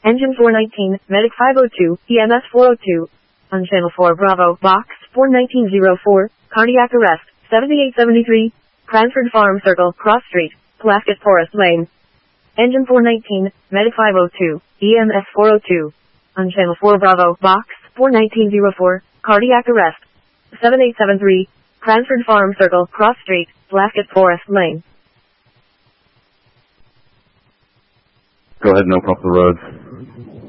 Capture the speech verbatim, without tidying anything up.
Engine four nineteen, Medic five oh two, E M S four oh two. On Channel four Bravo, Box four nineteen oh four, cardiac arrest, seventy-eight seventy-three, Cranford Farm Circle, Cross Street, Plaskett Forest Lane. Engine four nineteen, Medic five oh two, E M S four oh two. On Channel four Bravo, Box four nineteen oh four, cardiac arrest, seventy-eight seventy-three, Cranford Farm Circle, Cross Street, Plaskett Forest Lane. Go ahead and open up the roads.